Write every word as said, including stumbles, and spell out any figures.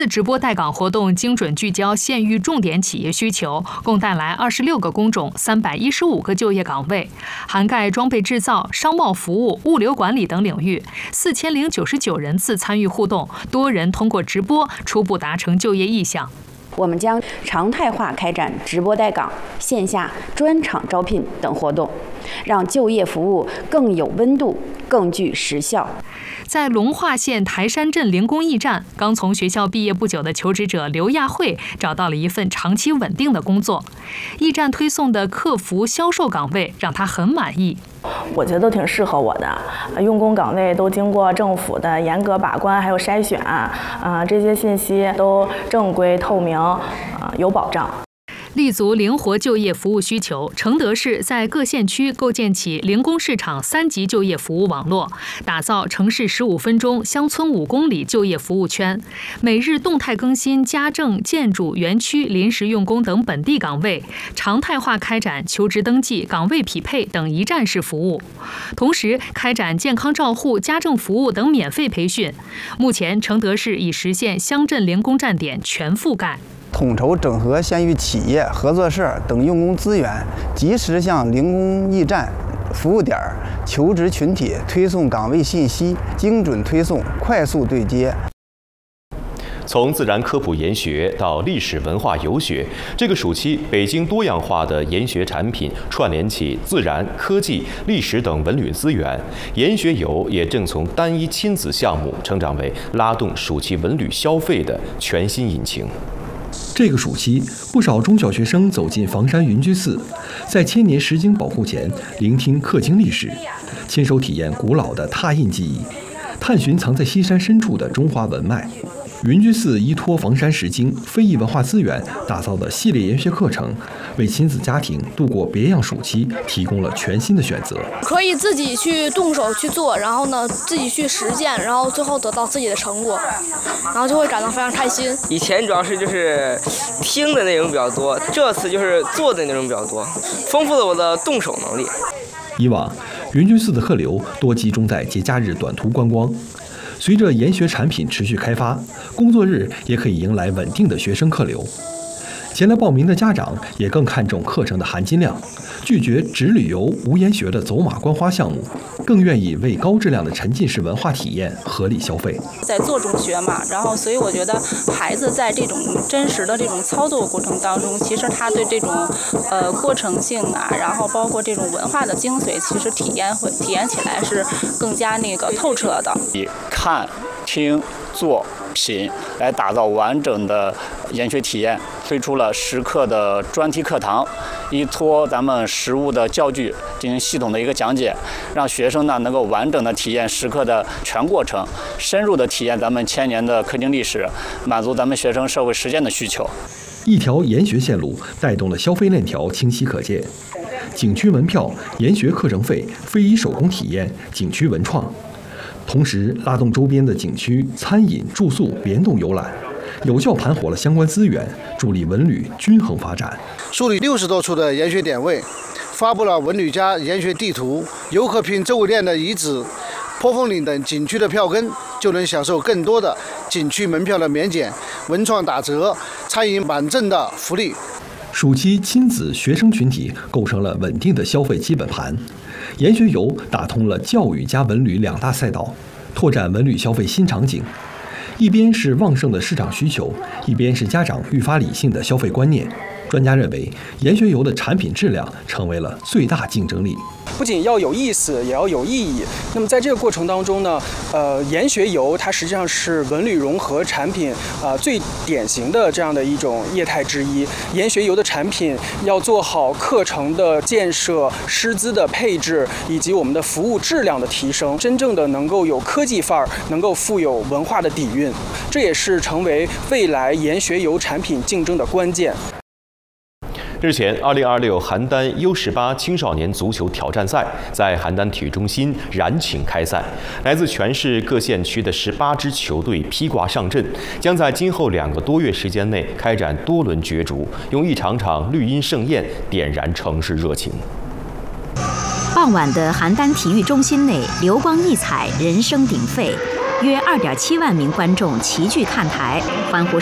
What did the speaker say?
直播带岗活动精准聚焦县域重点企业需求，共带来二十六个工种、三百一十五个就业岗位，涵盖装备制造、商贸服务、物流管理等领域。四千零九十九人次参与互动，多人通过直播初步达成就业意向。 我们将常态化开展直播带岗、线下专场招聘等活动，让就业服务更有温度、更具实效。 在龙化县台山镇零工驿站，刚从学校毕业不久的求职者刘亚慧找到了一份长期稳定的工作。驿站推送的客服销售岗位让他很满意。 我觉得都挺适合我的，用工岗位都经过政府的严格把关还有筛选，啊，这些信息都正规透明，啊，有保障。 立足灵活就业服务需求，承德市在各县区构建起零工市场三级就业服务网络，打造城市十五分钟、乡村五公里就业服务圈，每日动态更新家政、建筑、园区、临时用工等本地岗位，常态化开展求职登记、岗位匹配等一站式服务，同时开展健康照护、家政服务等免费培训。目前，承德市已实现乡镇零工站点全覆盖。 统筹整合县域企业、合作社等用工资源，及时向零工驿站、服务点、求职群体推送岗位信息，精准推送，快速对接。 从自然科普研学到历史文化游学，这个暑期，北京多样化的研学产品串联起自然、科技、历史等文旅资源，研学游也正从单一亲子项目成长为拉动暑期文旅消费的全新引擎。 这个暑期，不少中小学生走进房山云居寺，在千年石经保护前，聆听刻经历史，亲手体验古老的拓印技艺，探寻藏在西山深处的中华文脉。云居寺依托房山石经、非遗文化资源打造的系列研学课程，为亲子家庭度过别样暑期提供了全新的选择。 可以自己去动手去做，然后呢，自己去实践，然后最后得到自己的成果，然后就会感到非常开心。 以前主要是就是听的内容比较多，这次就是做的内容比较多，丰富了我的动手能力。 以往，云居寺的客流多集中在节假日短途观光。随着研学产品持续开发，工作日也可以迎来稳定的学生客流。前来报名的家长也更看重课程的含金量，拒绝只旅游无研学的走马观花项目，更愿意为高质量的沉浸式文化体验合理消费。 在做中学嘛，然后所以我觉得孩子在这种真实的这种操作过程当中，其实他对这种呃过程性啊，然后包括这种文化的精髓，其实体验会体验起来是更加那个透彻的。 以看、听、做、品来打造完整的研学体验，推出了十课的专题课堂，依托咱们实物的教具进行系统的一个讲解，让学生呢能够完整的体验十课的全过程，深入的体验咱们千年的课经历史，满足咱们学生社会实践的需求。 一条研学线路带动了消费链条清晰可见，景区门票、研学课程费、非遗手工体验、景区文创。同时拉动周边的景区餐饮、住宿联动游览，有效盘活了相关资源，助力文旅均衡发展。 树立六十多处的研学点位，发布了文旅加研学地图，游客凭周围店的遗址、坡峰岭等景区的票根，就能享受更多的景区门票的免减、文创打折、餐饮满赠的福利。 暑期亲子学生群体构成了稳定的消费基本盘。研学游打通了教育加文旅两大赛道，拓展文旅消费新场景。一边是旺盛的市场需求，一边是家长愈发理性的消费观念。专家认为，研学游的产品质量成为了最大竞争力。 不仅要有意思，也要有意义。那么在这个过程当中呢，呃，研学游它实际上是文旅融合产品啊、呃、最典型的这样的一种业态之一。研学游的产品要做好课程的建设、师资的配置以及我们的服务质量的提升，真正的能够有科技范儿，能够富有文化的底蕴，这也是成为未来研学游产品竞争的关键。 日前，二零二六邯郸 U 十八青少年足球挑战赛在邯郸体育中心燃情开赛，来自全市各县区的十八支球队披挂上阵，将在今后两个多月时间内开展多轮角逐，用一场场绿茵盛宴点燃城市热情。 傍晚的邯郸体育中心内，流光溢彩，人声鼎沸。 约二点七万名观众齐聚看台，欢呼。